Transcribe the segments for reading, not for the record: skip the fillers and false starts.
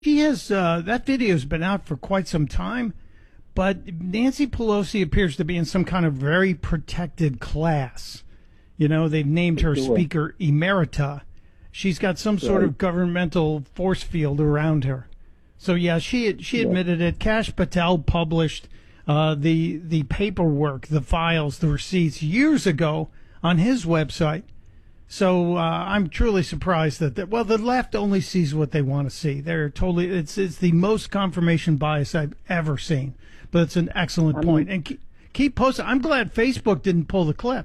She has, that video's been out for quite some time, but Nancy Pelosi appears to be in some kind of very protected class. You know, they've named her Speaker Emerita. She's got some sort of governmental force field around her. So, yeah, she admitted it. Kash Patel published the paperwork, the files, the receipts years ago on his website. So I'm truly surprised that the left only sees what they want to see. They're totally it's the most confirmation bias I've ever seen. But it's an excellent point. And keep posting. I'm glad Facebook didn't pull the clip.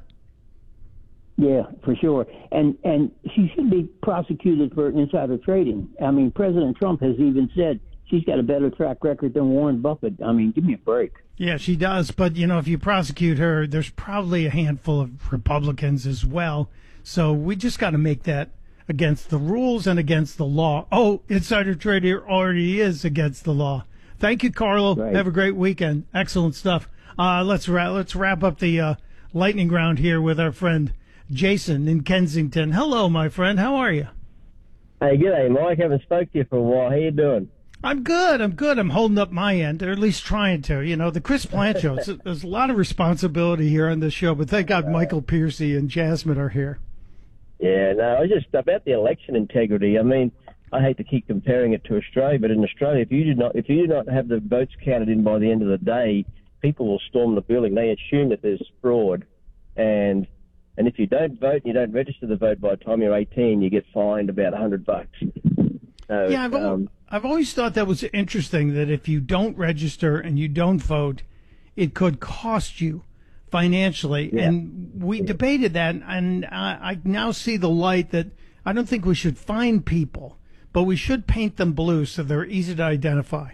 Yeah, for sure. And she should be prosecuted for insider trading. I mean, President Trump has even said she's got a better track record than Warren Buffett. I mean, give me a break. Yeah, she does. But, you know, if you prosecute her, there's probably a handful of Republicans as well. So we just got to make that against the rules and against the law. Oh, insider trading already is against the law. Thank you, Carlo. Right. Have a great weekend. Excellent stuff. Let's wrap up the lightning round here with our friend Jason in Kensington. Hello, my friend. How are you? Hey, g'day, Mike. Haven't spoke to you for a while. How you doing? I'm good. I'm holding up my end, or at least trying to. You know, the Chris Plant Show. There's a lot of responsibility here on this show, but thank God Michael Piercy and Jasmine are here. Yeah, no, I was just about the election integrity. I mean, I hate to keep comparing it to Australia, but in Australia, if you do not have the votes counted in by the end of the day, people will storm the building. They assume that there's fraud, and if you don't vote and you don't register the vote by the time you're 18, you get fined about $100. So, yeah, I've always thought that was interesting, that if you don't register and you don't vote, it could cost you financially. Yeah. And we debated that, and I now see the light that I don't think we should fine people, but we should paint them blue so they're easy to identify.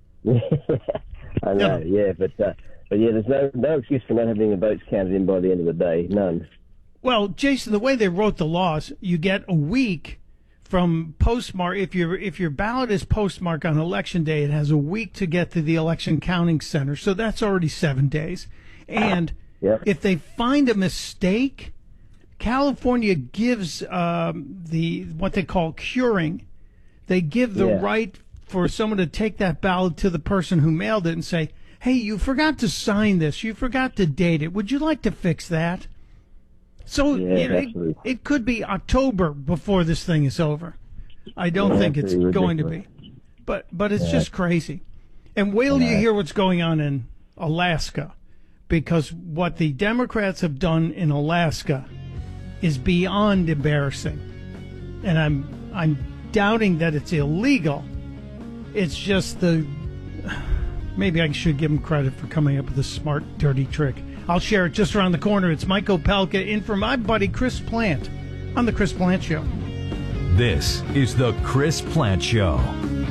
I know, yeah, but yeah, there's no excuse for not having the votes counted in by the end of the day, none. Well, Jason, the way they wrote the laws, you get a week from postmark. If your ballot is postmarked on election day, it has a week to get to the election counting center. So that's already 7 days. And if they find a mistake, California gives what they call curing. They give the right for someone to take that ballot to the person who mailed it and say, "Hey, you forgot to sign this. You forgot to date it. Would you like to fix that?" So it could be October before this thing is over. I don't think it's going to be. But it's just crazy. And wait till you hear what's going on in Alaska, because what the Democrats have done in Alaska is beyond embarrassing. And I'm doubting that it's illegal. It's just maybe I should give them credit for coming up with a smart, dirty trick. I'll share it just around the corner. It's Mike Opelka in for my buddy Chris Plant on The Chris Plant Show. This is The Chris Plant Show.